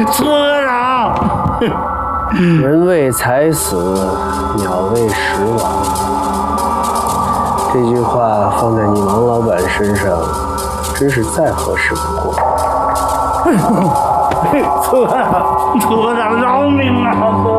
村长， 人为财死，鸟为食亡。这句话放在你王老板身上，真是再合适不过。 村长饶命啊！